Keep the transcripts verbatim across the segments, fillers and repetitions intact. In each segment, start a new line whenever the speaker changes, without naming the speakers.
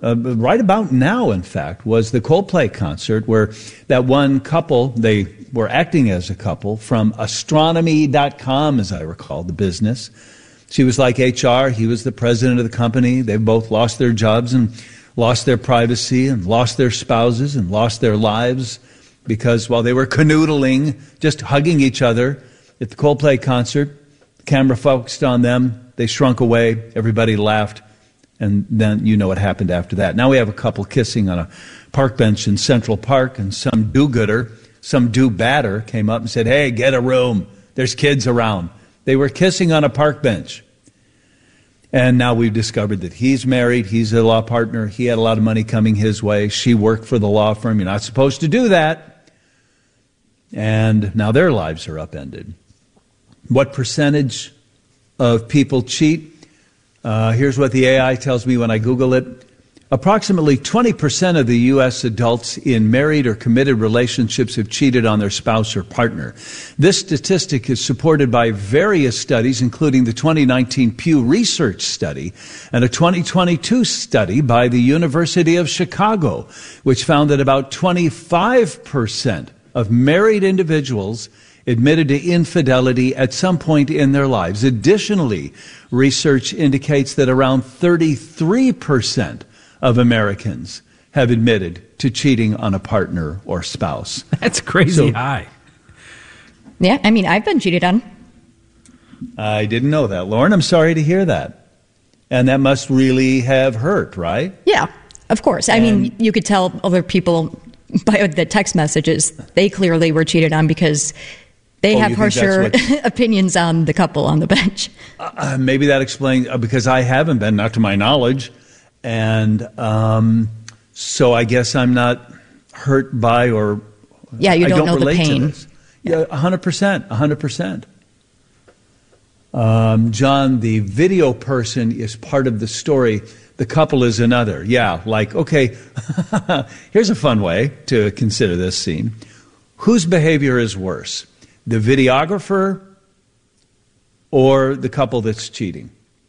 uh, right about now, in fact, was the Coldplay concert where that one couple, they were acting as a couple from astronomy dot com, as I recall, the business. She was like H R. He was the president of the company. They both lost their jobs and lost their privacy and lost their spouses and lost their lives because while they were canoodling, just hugging each other at the Coldplay concert, the camera focused on them. They shrunk away. Everybody laughed. And then you know what happened after that. Now we have a couple kissing on a park bench in Central Park, and some do-gooder, some do-badder came up and said, hey, get a room. There's kids around. They were kissing on a park bench. And now we've discovered that he's married. He's a law partner. He had a lot of money coming his way. She worked for the law firm. You're not supposed to do that. And now their lives are upended. What percentage of people cheat? Uh, here's what the A I tells me when I Google it. Approximately twenty percent of the U S adults in married or committed relationships have cheated on their spouse or partner. This statistic is supported by various studies, including the twenty nineteen Pew Research study and a twenty twenty-two study by the University of Chicago, which found that about twenty-five percent of married individuals admitted to infidelity at some point in their lives. Additionally, research indicates that around thirty-three percent of Americans have admitted to cheating on a partner or spouse.
That's crazy so, high.
Yeah, I mean, I've been cheated on.
I didn't know that. Lauren, I'm sorry to hear that. And that must really have hurt, right?
Yeah, of course. I and, mean, you could tell other people by the text messages, they clearly were cheated on because they oh, have harsher what, opinions on the couple on the bench.
Uh, maybe that explains, uh, because I haven't been, not to my knowledge. And um, so I guess I'm not hurt by or
yeah, you don't,
I don't
know
relate
the pain.
To this. Yeah, one hundred percent, one hundred percent. Um, John, the video person is part of the story. The couple is another. Yeah, like, okay, here's a fun way to consider this scene. Whose behavior is worse, the videographer or the couple that's cheating?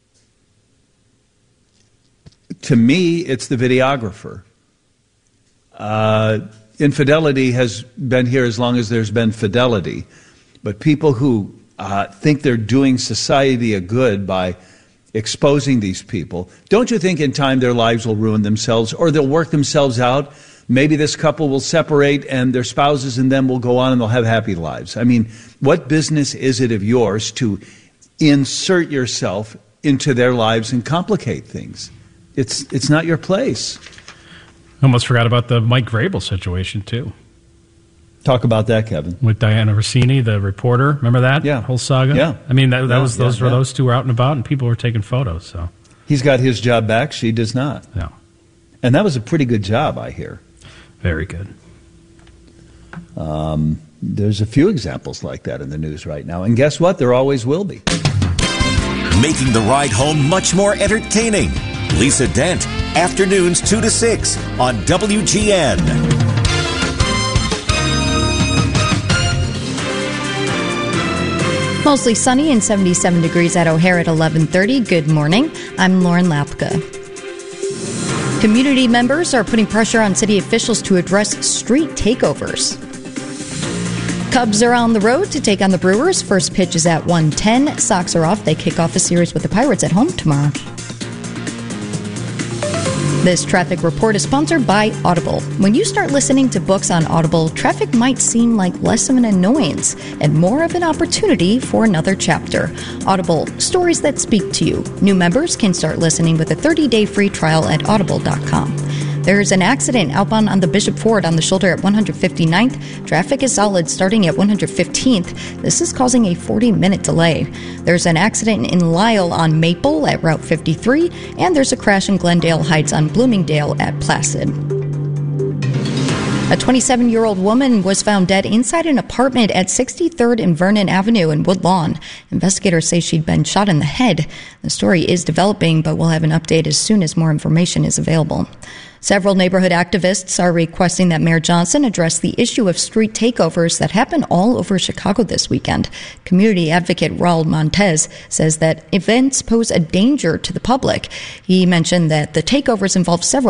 To me, it's the videographer. Uh, infidelity has been here as long as there's been fidelity. But people who uh, think they're doing society a good by exposing these people, don't you think in time their lives will ruin themselves or they'll work themselves out? Maybe this couple will separate and their spouses and them will go on and they'll have happy lives. I mean, what business is it of yours to insert yourself into their lives and complicate things? It's it's not your place.
Almost forgot about the Mike Vrabel situation, too.
Talk about that, Kevin.
With Diana Rossini, the reporter. Remember that
yeah.
whole saga?
Yeah.
I mean, that, that
yeah,
was those
yeah,
were
yeah.
those two were out and about, and people were taking photos. So
he's got his job back. She does not.
No.
And that was a pretty good job, I hear.
Very good.
Um, there's a few examples like that in the news right now. And guess what? There always will be.
Making the ride home much more entertaining. Lisa Dent, afternoons two to six on W G N.
Mostly sunny and seventy-seven degrees at O'Hare at eleven thirty. Good morning. I'm Lauren Lapka. Community members are putting pressure on city officials to address street takeovers. Cubs are on the road to take on the Brewers. First pitch is at one ten. Sox are off. They kick off the series with the Pirates at home tomorrow. This traffic report is sponsored by Audible. When you start listening to books on Audible, traffic might seem like less of an annoyance and more of an opportunity for another chapter. Audible, stories that speak to you. New members can start listening with a thirty-day free trial at audible dot com. There's an accident outbound on the Bishop Ford on the shoulder at one hundred fifty-ninth. Traffic is solid starting at one hundred fifteenth. This is causing a forty-minute delay. There's an accident in Lisle on Maple at Route fifty-three, and there's a crash in Glendale Heights on Bloomingdale at Placid. A twenty-seven-year-old woman was found dead inside an apartment at sixty-third and Vernon Avenue in Woodlawn. Investigators say she'd been shot in the head. The story is developing, but we'll have an update as soon as more information is available. Several neighborhood activists are requesting that Mayor Johnson address the issue of street takeovers that happen all over Chicago this weekend. Community advocate Raul Montez says that events pose a danger to the public. He mentioned that the takeovers involve several